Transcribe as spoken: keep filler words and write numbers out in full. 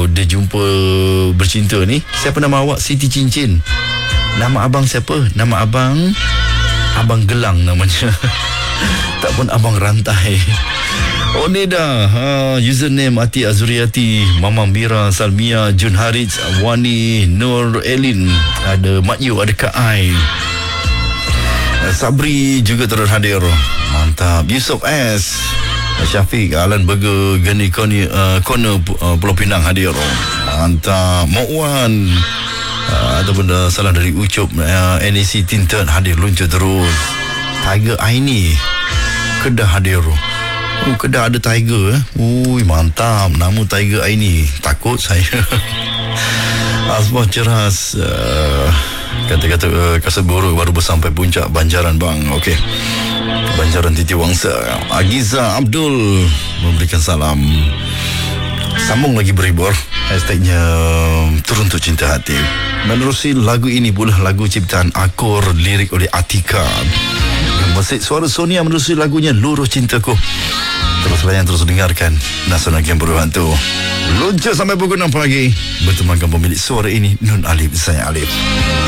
dia jumpa bercinta ni. Siapa nama awak? Siti Cincin. Nama abang siapa? Nama abang Abang Gelang namanya. Tak pun abang rantai. Oh ni dah ha, username Ati Azuriati, Mamang Mira, Salmia, Jun Harits, Wani, Nur Elin, ada Mak Yu, ada Kak Ai, Sabri juga turut hadir. Mantap. Yusof S, Syafiq, Alan Burger, Gani Koni, uh, Corner uh, Pulau Pinang hadir. Mantap. Mokwan, uh, ataupun uh, salah dari Ucup, uh, N A C Tinted hadir luncur terus. Tiger Aini Kedah hadir. Oh, Kedah ada Tiger eh. Ui, mantap. Nama Tiger Aini. Takut saya. Asbah Ceras, uh, kata-kata uh, kasut buruk baru bersampai puncak Banjaran bang. Okey, Banjaran Titi Wangsa. Agiza Abdul memberikan salam. Sambung lagi berhibur. Hashtagnya Turun Untuk Cinta Hati. Menerusi lagu ini pula lagu ciptaan Akor, lirik oleh Atika. Masih suara Sonia menerusi lagunya Luruh Cintaku. Terus layan, terus dengarkan Nasional Game Perubahan tu. Luncur sampai pukul enam pagi. Bertemankan pemilik suara ini, Nun Alif. Saya Alif.